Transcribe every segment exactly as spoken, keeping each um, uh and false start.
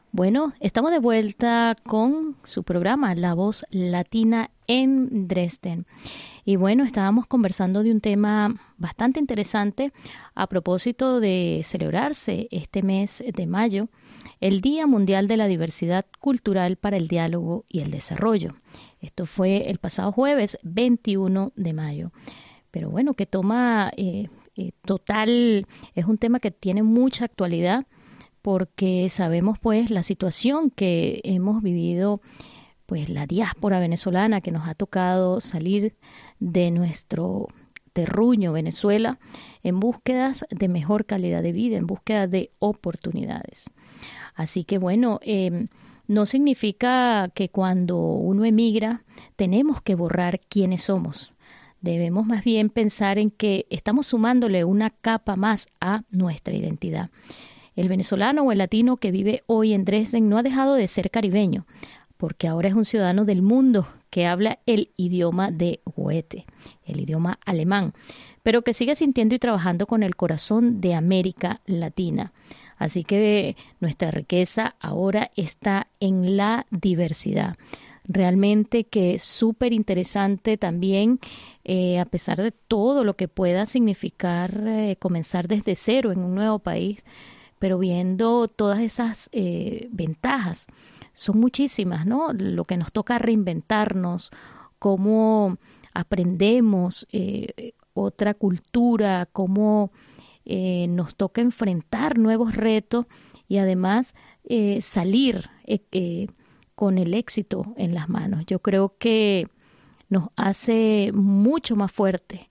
Bueno, estamos de vuelta con su programa La Voz Latina en Dresden. Y bueno, estábamos conversando de un tema bastante interesante a propósito de celebrarse este mes de mayo el Día Mundial de la Diversidad Cultural para el Diálogo y el Desarrollo. Esto fue el pasado jueves veintiuno de mayo. Pero bueno, que toma eh, eh, total, es un tema que tiene mucha actualidad, porque sabemos pues la situación que hemos vivido, pues la diáspora venezolana que nos ha tocado salir de nuestro terruño Venezuela en búsquedas de mejor calidad de vida, en búsqueda de oportunidades. Así que bueno, eh, no significa que cuando uno emigra tenemos que borrar quiénes somos. Debemos más bien pensar en que estamos sumándole una capa más a nuestra identidad. El venezolano o el latino que vive hoy en Dresden no ha dejado de ser caribeño, porque ahora es un ciudadano del mundo que habla el idioma de Goethe, el idioma alemán, pero que sigue sintiendo y trabajando con el corazón de América Latina. Así que nuestra riqueza ahora está en la diversidad. Realmente que es súper interesante también, eh, a pesar de todo lo que pueda significar eh, comenzar desde cero en un nuevo país, pero viendo todas esas eh, ventajas, son muchísimas, ¿no? Lo que nos toca reinventarnos, cómo aprendemos eh, otra cultura, cómo eh, nos toca enfrentar nuevos retos y además eh, salir eh, eh, con el éxito en las manos. Yo creo que nos hace mucho más fuerte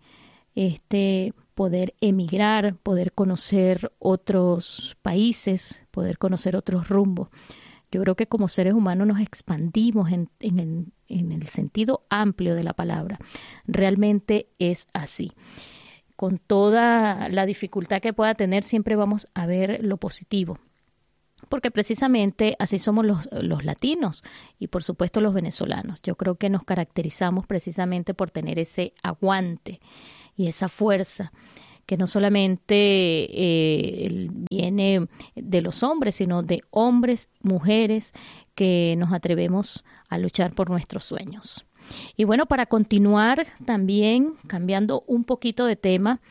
este poder emigrar, poder conocer otros países, poder conocer otros rumbos. Yo creo que como seres humanos nos expandimos en, en, el, en el sentido amplio de la palabra. Realmente es así. Con toda la dificultad que pueda tener, siempre vamos a ver lo positivo. Porque precisamente así somos los, los latinos y por supuesto los venezolanos. Yo creo que nos caracterizamos precisamente por tener ese aguante y esa fuerza que no solamente eh, viene de los hombres, sino de hombres, mujeres, que nos atrevemos a luchar por nuestros sueños. Y bueno, para continuar también cambiando un poquito de tema,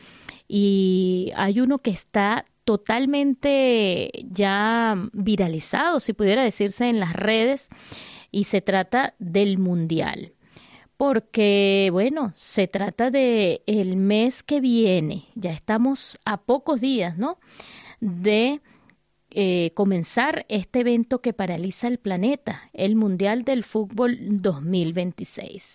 y hay uno que está totalmente ya viralizado, si pudiera decirse, en las redes, y se trata del Mundial. Porque, bueno, se trata de el mes que viene, ya estamos a pocos días, ¿no?, de eh, comenzar este evento que paraliza el planeta, el Mundial del Fútbol dos mil veintiséis.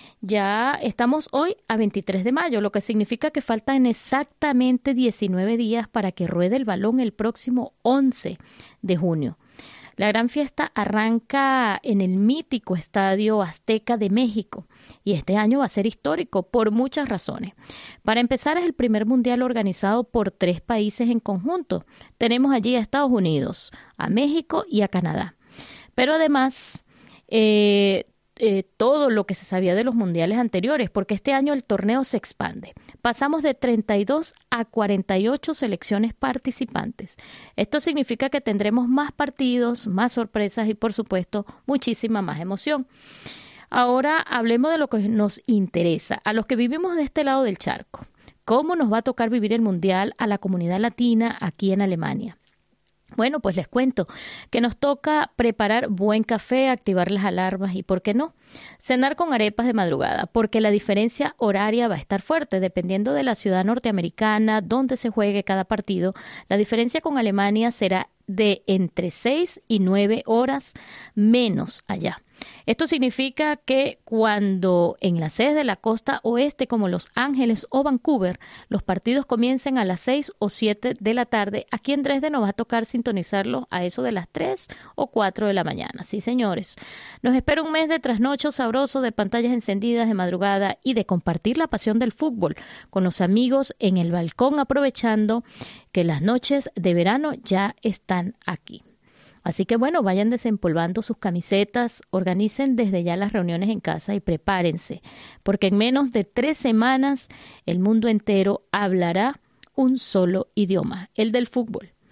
Ya estamos hoy a veintitrés de mayo, lo que significa que faltan exactamente diecinueve días para que ruede el balón el próximo once de junio. La gran fiesta arranca en el mítico Estadio Azteca de México y este año va a ser histórico por muchas razones. Para empezar, es el primer mundial organizado por tres países en conjunto. Tenemos allí a Estados Unidos, a México y a Canadá. Pero además, eh, eh, todo lo que se sabía de los mundiales anteriores, porque este año el torneo se expande. Pasamos de treinta y dos a cuarenta y ocho selecciones participantes. Esto significa que tendremos más partidos, más sorpresas y, por supuesto, muchísima más emoción. Ahora hablemos de lo que nos interesa, a los que vivimos de este lado del charco. ¿Cómo nos va a tocar vivir el Mundial a la comunidad latina aquí en Alemania? Bueno, pues les cuento que nos toca preparar buen café, activar las alarmas y, ¿por qué no?, cenar con arepas de madrugada, porque la diferencia horaria va a estar fuerte. Dependiendo de la ciudad norteamericana, donde se juegue cada partido, la diferencia con Alemania será de entre seis y nueve horas menos allá. Esto significa que cuando en las sedes de la costa oeste como Los Ángeles o Vancouver los partidos comiencen a las seis o siete de la tarde, aquí en Dresden nos va a tocar sintonizarlo a eso de las tres o cuatro de la mañana. Sí, señores, nos espera un mes de trasnocho sabroso, de pantallas encendidas de madrugada y de compartir la pasión del fútbol con los amigos en el balcón, aprovechando que las noches de verano ya están aquí. Así que bueno, vayan desempolvando sus camisetas, organicen desde ya las reuniones en casa y prepárense, porque en menos de tres semanas el mundo entero hablará un solo idioma, el del fútbol.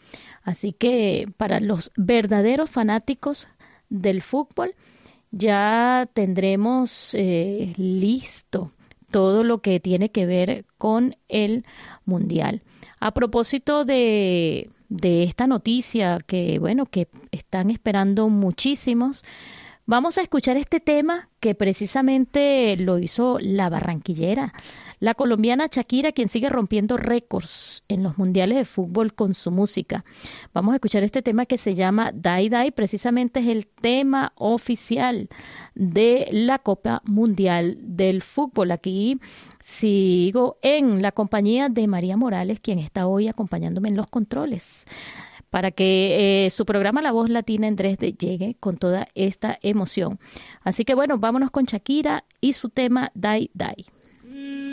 Así que para los verdaderos fanáticos del fútbol ya tendremos eh, listo todo lo que tiene que ver con el Mundial. A propósito de, de esta noticia que, bueno, que están esperando muchísimos, vamos a escuchar este tema que precisamente lo hizo la barranquillera, la colombiana Shakira, quien sigue rompiendo récords en los mundiales de fútbol con su música. Vamos a escuchar este tema que se llama Die Die, precisamente es el tema oficial de la Copa Mundial del Fútbol. Aquí sigo en la compañía de María Morales, quien está hoy acompañándome en los controles, para que eh, su programa La Voz Latina en Dresde llegue con toda esta emoción. Así que bueno, vámonos con Shakira y su tema Die Die.